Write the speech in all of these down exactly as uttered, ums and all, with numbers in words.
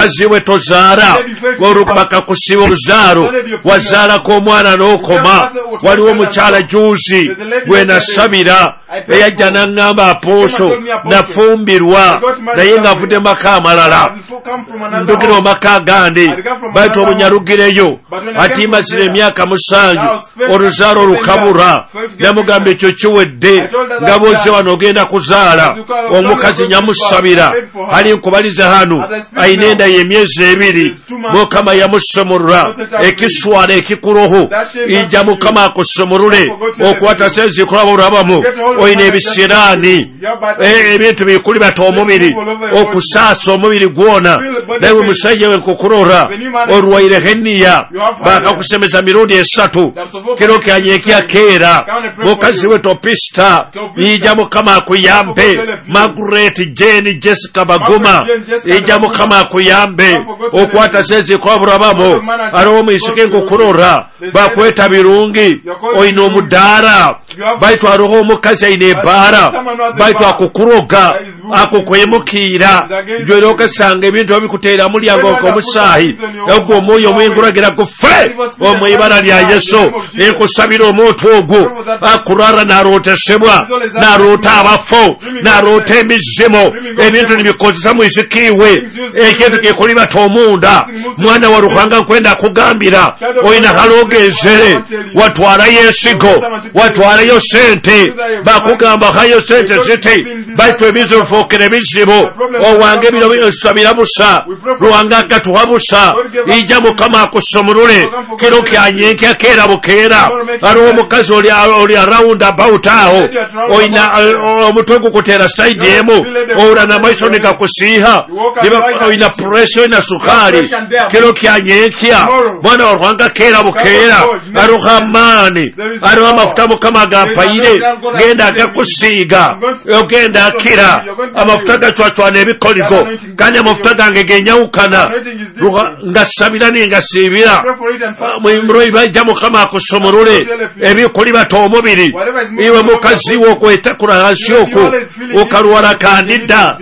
omukazi we tozaala olubaka kusiba oluzaalo wazaalako omwana n'okoma. Waliwo omukyala juuzi gwe nasabira eyajja n'aŋŋamba apooso nafumbirwa naye ng'avudde maka amalala ndugire mu maka gandi bayita obunyalugireyo ati mazira emyaka musanju oluzaalo olukabura. Namugamba ekyo kiwedde nga bwoze wano ogenda kuzaala. Omukazi nyamusabira ali nkubaliza hano ayina enda y'emyezi ebiri. Mukama yamusomorra ekiswala ekikuroho ijja Mukama akusomorule okuwata sezi kulaba olabamu oyina ebisiraani ebintu bikuli bata omubiri okusaasa omubiri gwona. Naye musajja we nkukurora olwaire heniya bakakusemeza mirundi esatu kiro kyanyekya keera. Mukazi we topista ijja Mukama akuyambe. Margaret Jane Jessica Baguma ijja Mukama akuyambe okwata sezi kwa burabamu. Aliwo muyisike nkukurora bakweta birungi oyina omudaara bayitwa roho omukazi ayina ebbaara bayitwa akukuroga akukwemukiira jwera okasanga ebintu babikuteera mulyango omusaayi ogwo omwoyo omwengulagira gufe omu ibara lya Yesu. Enkusabira omuntu ogwo akurara n'arootesebwa n'aroota abafo n'aroota emizimu ebintu nibikozesa mwisikiiwe ekintu kikulibata omunda. Mwana wa Ruhanga nkwenda kugambira oyina halogezere watwala yesigo watwalayo sente bakugamba hayo sente ziti bayitwa ebizibu fookera ebizibu owange bino bisabira busa Ruhanga agatuwa busa ijja Mukama akusomulule kiro kyanyenkya keera bukeera. Aliwo omukazi oli around about aho oyina omutwe gukuteera side emu owula n'amaiso nigakusiiha oyina pressure oyina sukaali kiro kyanyenkya mwana wa Ruhanga keera bukeera. Aliwo amaani aliwo amafuta Mukama agampayire genda agakusiiga ogenda akira amafuta gacwacwana ebikoligo kandi amafuta gange genyawukana ngasabira nengasiibira mwimuroi bajja Mukama akusomolule ebikulibata omubiri. Iwe mukazi wo okwetakula hansi okwo okalwala kandida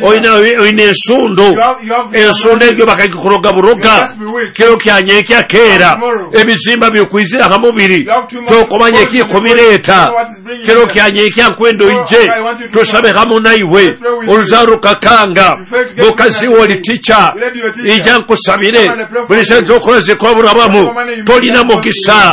oyina ensundu ensundu egyo bakagikuroga buroga kiro kyanyenkya keera ebizimba bikwizira ha mubiri tokomanya ekikubireeta kiro kyanyenkya nkwenda ije tusabe hamu naiwe oluzaalo kakanga. Mukazi wo oli tica ija nkusabire buli senza okola zikobulabamu tolina mugisa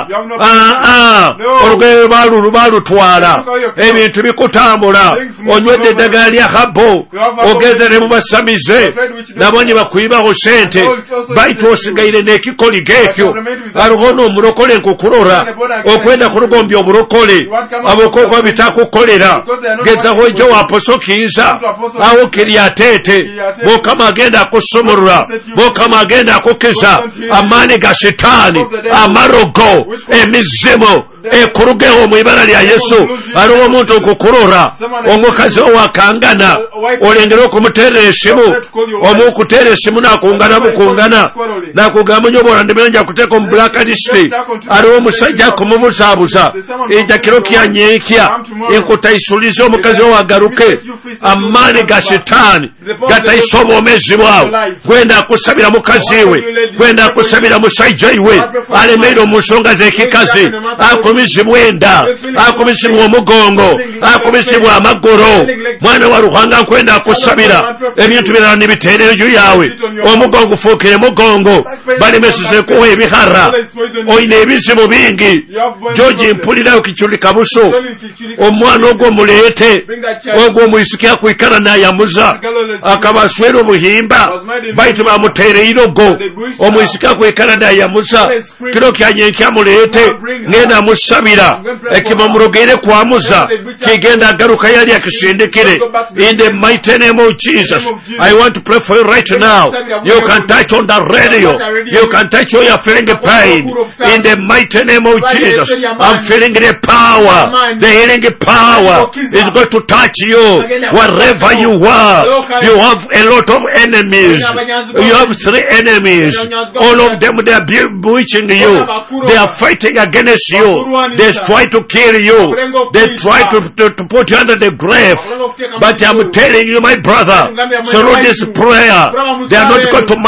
olugero balulu balutwala ebintu bikutambula onywedde eddagala lya habo ogezere mu basamize nabonye bakuyibaho sente bayita osigaire n'ekikoligo ekyo. Aliwo n'omulokole nkukurora okwenda kulugombya obulokole abokoko bitakukolera gezaho ejo waposokiiza awo kiryateete Mukama agenda akusomolula Mukama agenda akukiza amaani ga sitaani amarogo emizimu ekurugeho mu ibara lya Yesu. Aliwo omuntu nkukurora omukazi owakangana olengera okumuteera esimu omukuteera esimu nakungana bukungana nakugamba nyo bora ndimira nja kuteeka mu blacklist. Aliwo omusajja kumubuzaabuza ejja kiro kyanyenkya enkutaisuliza omukazi owagaruke amaani ga sitaani gatayisa obwomezi bwawe. Gwenda akusabira mukazi we gwenda akusabira musajja iwe alemeire omu nsonga z'ekikazi akumizibwa enda akumizibwa omugongo akumizibwa amagoro. Mwana wa Ruhanga nkwenda akusabira ebintu birala nibiteera enju yawe omugongo fuukire mugongo balemeseze kuwa ebihara oyina ebizibu bingi George mpulirayo kiculika buso omwana ogwo muleete ogwo muyisikia kwikara nayamuza akabaswera obuhimba baitu bamuteere irogo omuyisikia kwikara nayamuza kiro kyanyenkya muleete ngenda musabira ekimamurogere kwamuza kigenda agaruka yali akisindikire. In the mighty name of Jesus I want to pray for you right now. You can touch on the radio, you can touch where you're feeling the pain. In the mighty name of Jesus I'm feeling the power, the healing power is going to touch you wherever you are. You have a lot of enemies, you have three enemies, all of them they are bewitching you, they are fighting against you, they try to kill you, they try to, to, to put you under the grave. But I'm telling you my brother, through this prayer they are not going to